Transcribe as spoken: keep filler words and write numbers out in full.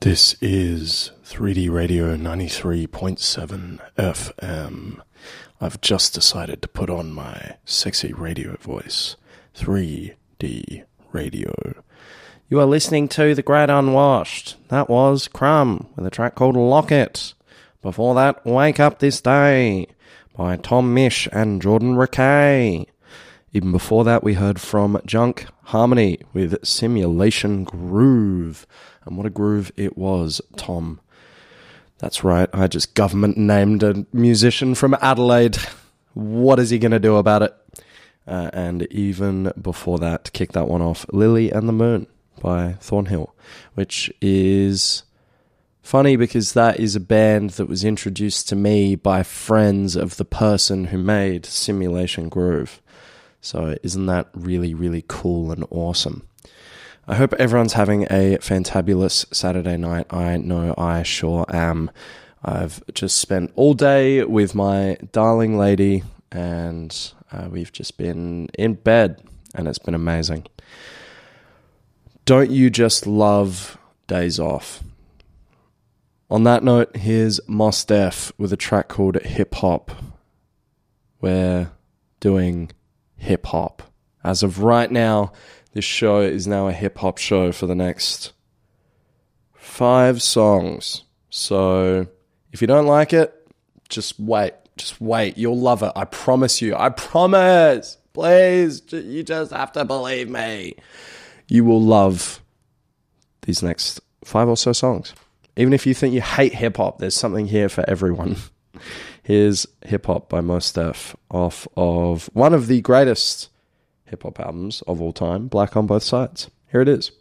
This is three D Radio ninety-three point seven F M. I've just decided to put on my sexy radio voice. three D Radio. You are listening to The Great Unwashed. That was Crumb with a track called Lock It. Before that, Wake Up This Day by Tom Misch and Jordan Rakei. Even before that, we heard from Junk Harmony with Simulation Groove. And what a groove it was, Tom. That's right, I just government named a musician from Adelaide. What is he going to do about it? Uh, and even before that, to kick that one off, Lily and the Moon by Thornhill, which is funny because that is a band that was introduced to me by friends of the person who made Simulation Groove. So isn't that really, really cool and awesome? I hope everyone's having a fantabulous Saturday night. I know I sure am. I've just spent all day with my darling lady, and uh, we've just been in bed, and it's been amazing. Don't you just love days off? On that note, here's Mos Def with a track called Hip Hop. We're doing hip hop. As of right now, this show is now a hip-hop show for the next five songs. So if you don't like it, just wait. Just wait. You'll love it. I promise you. I promise. Please. You just have to believe me. You will love these next five or so songs. Even if you think you hate hip-hop, there's something here for everyone. Here's Hip-Hop by Mos Def off of one of the greatest hip-hop albums of all time, Black on Both Sides. Here it is.